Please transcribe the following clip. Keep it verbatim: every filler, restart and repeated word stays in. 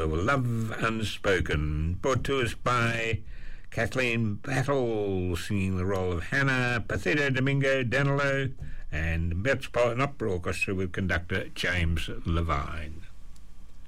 were Love Unspoken, brought to us by Kathleen Battle, singing the role of Hannah, Placido Domingo Danilo, and Metropolitan Opera Orchestra with conductor James Levine.